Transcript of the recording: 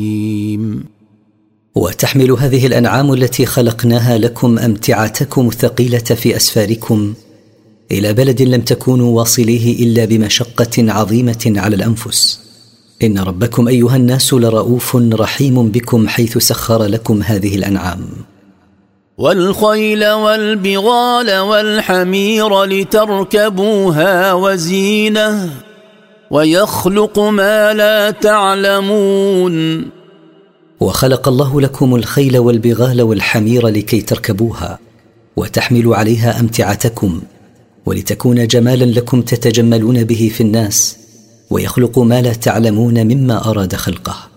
وتحمل هذه الأنعام التي خلقناها لكم أمتعتكم الثقيلة في أسفاركم إلى بلد لم تكونوا واصليه إلا بمشقة عظيمة على الأنفس. إن ربكم أيها الناس لرؤوف رحيم بكم حيث سخر لكم هذه الأنعام. والخيل والبغال والحمير لتركبوها وزينة ويخلق ما لا تعلمون. وخلق الله لكم الخيل والبغال والحمير لكي تركبوها وتحملوا عليها أمتعتكم ولتكون جمالا لكم تتجملون به في الناس، ويخلق ما لا تعلمون مما أراد خلقه.